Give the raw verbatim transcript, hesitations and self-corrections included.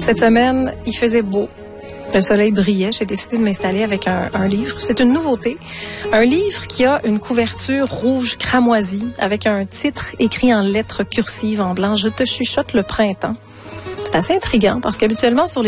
Cette semaine, il faisait beau. Le soleil brillait. J'ai décidé de m'installer avec un, un livre. C'est une nouveauté. Un livre qui a une couverture rouge cramoisie avec un titre écrit en lettres cursives en blanc. Je te chuchote le printemps. C'est assez intriguant parce qu'habituellement sur les